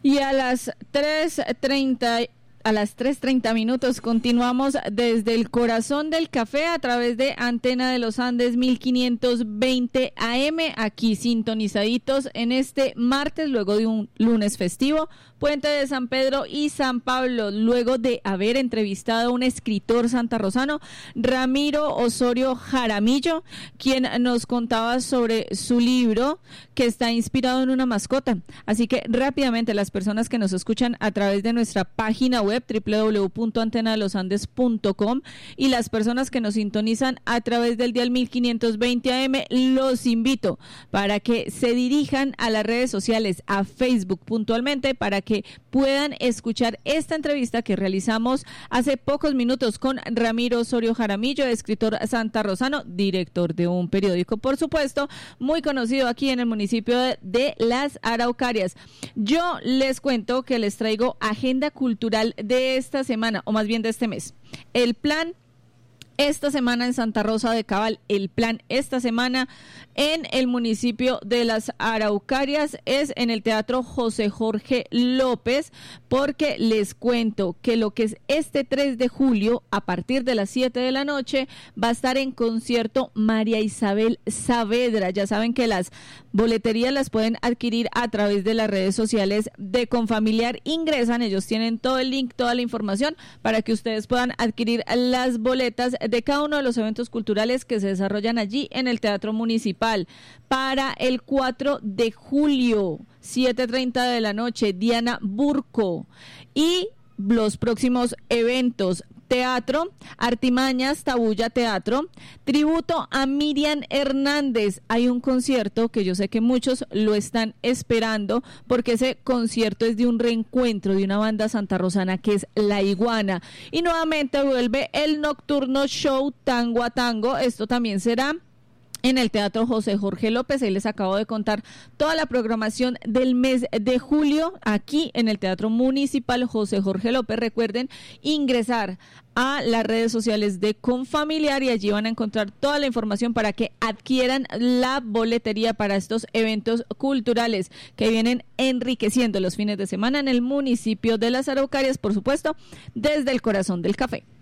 Y a las 3:30 minutos continuamos desde el corazón del café a través de Antena de los Andes 1520 AM, aquí sintonizaditos en este martes, luego de un lunes festivo, Puente de San Pedro y San Pablo, luego de haber entrevistado a un escritor santarrosano, Ramiro Osorio Jaramillo, quien nos contaba sobre su libro que está inspirado en una mascota. Así que rápidamente las personas que nos escuchan a través de nuestra página web www.antenadelosandes.com y las personas que nos sintonizan a través del dial 1520 AM, los invito para que se dirijan a las redes sociales, a Facebook puntualmente, para que puedan escuchar esta entrevista que realizamos hace pocos minutos con Ramiro Osorio Jaramillo, escritor santarrosano, director de un periódico, por supuesto, muy conocido aquí en el municipio de Las Araucarias. Yo les cuento que les traigo agenda cultural de esta semana, o más bien de este mes. El plan esta semana en Santa Rosa de Cabal, el plan esta semana en el municipio de Las Araucarias es en el Teatro José Jorge López, porque les cuento que lo que es este 3 de julio, a partir de las 7 de la noche, va a estar en concierto María Isabel Saavedra. Ya saben que las boleterías las pueden adquirir a través de las redes sociales de Confamiliar. Ingresan, ellos tienen todo el link, toda la información para que ustedes puedan adquirir las boletas de cada uno de los eventos culturales que se desarrollan allí en el Teatro Municipal. Para el 4 de julio, 7:30 de la noche, Diana Burco. Y los próximos eventos: teatro, Artimañas, Tabulla Teatro, tributo a Miriam Hernández. Hay un concierto que yo sé que muchos lo están esperando, porque ese concierto es de un reencuentro de una banda santarrosana que es La Iguana. Y nuevamente vuelve el nocturno show Tango a Tango. Esto también será en el Teatro José Jorge López. Ahí les acabo de contar toda la programación del mes de julio aquí en el Teatro Municipal José Jorge López. Recuerden ingresar a las redes sociales de Confamiliar y allí van a encontrar toda la información para que adquieran la boletería para estos eventos culturales que vienen enriqueciendo los fines de semana en el municipio de Las Araucarias, por supuesto, desde el corazón del café.